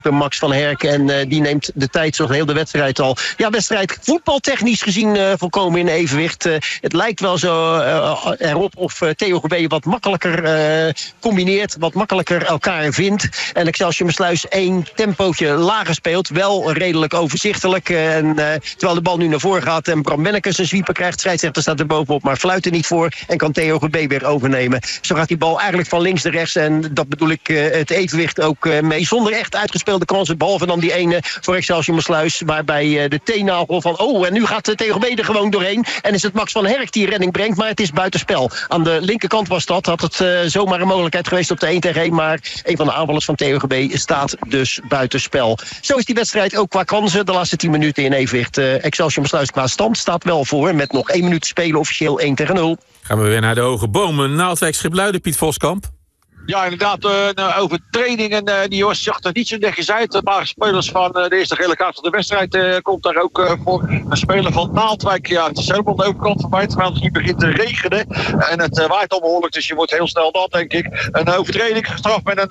Max van Herk. En die neemt de tijd zoals heel de wedstrijd al. Ja, wedstrijd voetbaltechnisch gezien volkomen in evenwicht. Het lijkt wel zo erop of Theo Gebee wat makkelijker combineert. Wat makkelijker elkaar vindt. En Excelsior Maassluis 1 tempootje lager speelt. Wel redelijk overzichtelijk. Terwijl de bal nu naar voren gaat en Bram Bennekes een sweeper krijgt. Scheidsrechter staat er bovenop, maar fluit er niet voor. En kan Theo Gebee weer overnemen. Zo gaat die bal eigenlijk van links naar rechts. En dat bedoel ik het evenwicht ook mee. Zonder echt uitgespeelde kansen. Behalve dan die ene voor Excelsior Maassluis. Waarbij de teennagel van... en nu gaat Theo Gebee er gewoon doorheen. En is het Max van Herk die redding brengt. Maar het is buitenspel. Aan de linkerkant was dat. Had het zomaar een mogelijkheid geweest op de 1-tegen-1. Maar een van de aanvallers van Theo Gebee staat dus buitenspel. Zo is die wedstrijd ook qua kansen. De laatste 10 minuten in evenwicht. Excelsior Maassluis qua stand staat wel voor. Met nog 1 minuut te spelen. Officieel 1-0. Gaan we weer naar de Hoge Bomen. Naaldwijk Schipluiden, Piet Voskamp. Ja, inderdaad, over trainingen. Die jongens zag er niet zo netjes uit. Een paar spelers van de eerste gele kaart van de wedstrijd komt daar ook voor. Een speler van Naaldwijk, ja, het is helemaal de overkant van mij, terwijl het hier begint te regenen. En het waait al behoorlijk, dus je wordt heel snel nat, denk ik. Een overtreding gestraft met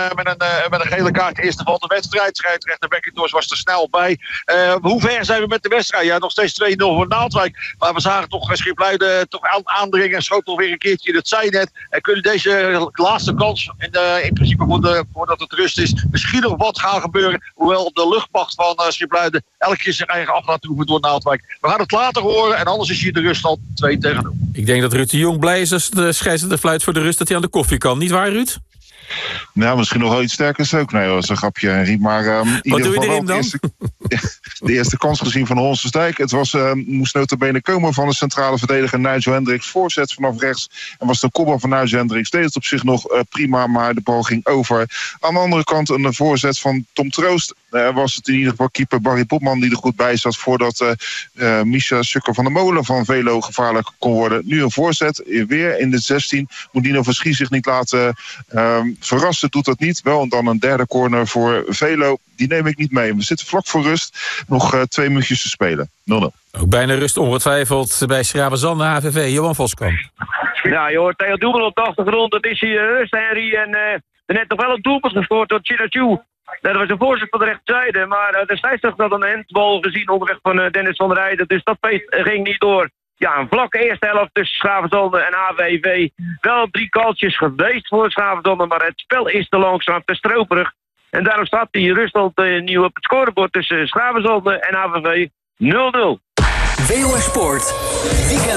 een gele kaart. De eerste van de wedstrijd. Scheidsrechter Bekkendorst was er snel bij. Hoe ver zijn we met de wedstrijd? Ja, nog steeds 2-0 voor Naaldwijk. Maar we zagen toch Schipluiden toch aandringen en schoot toch weer een keertje in het zijnet. En kunnen deze laatste kans in principe voordat het rust is misschien nog wat gaan gebeuren, hoewel de luchtmacht van Schipluiden elke keer zijn eigen af laat toeven door Naaldwijk. We gaan het later horen en anders is hier de rust al 2-0. Ik denk dat Ruud de Jong blij is als de scheidsrechter fluit voor de rust dat hij aan de koffie kan. Niet waar, Ruud? Nou, misschien nog wel iets sterkers ook. Nee, dat was een grapje, Henry. Maar wat doe je erin dan? De eerste kans gezien van Honsensdijk. Het moest notabene komen van de centrale verdediger Nigel Hendricks. Voorzet vanaf rechts. En was de kopbal van Nigel Hendricks. Deed het op zich nog prima, maar de bal ging over. Aan de andere kant een voorzet van Tom Troost. Was het in ieder geval keeper Barry Popman die er goed bij zat voordat Misha Sukker van der Molen van Velo gevaarlijk kon worden. Nu een voorzet, weer in de 16. Moet Dino Verschie zich niet laten verrassen, doet dat niet. Wel en dan een derde corner voor Velo. Die neem ik niet mee. We zitten vlak voor rust. Nog 2 minuutjes te spelen. 0-0. Ook bijna rust ongetwijfeld bij Schravenzande HVV. Johan Voskamp. Ja, je hoort Theo Doelman op de achtergrond. Dat is hier rust, Henry. En net nog wel een doelpunt gescoord door Chirachu. Dat was een voorzet van de rechterzijde. Maar de scheidsrechter had een handbal gezien onderweg van Dennis van der Heijden. Dus dat feest ging niet door. Ja, een vlakke eerste helft tussen Schravenzande en HVV. Wel 3 kaltjes geweest voor Schravenzande, maar het spel is te langzaam, te stroperig. En daarom staat die ruststand nieuw op het scorebord tussen Schravenzande en HVV 0-0. WOS Sport, weekend.